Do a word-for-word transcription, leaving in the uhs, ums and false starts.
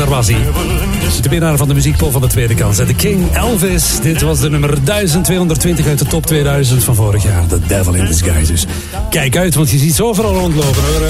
daar was hij. De winnaar van de muziekpoll van de tweede kans. De King Elvis. Dit was de nummer duizend tweehonderdtwintig uit de top tweeduizend van vorig jaar. The Devil in Disguise. Dus kijk uit, want je ziet ze overal rondlopen hoor.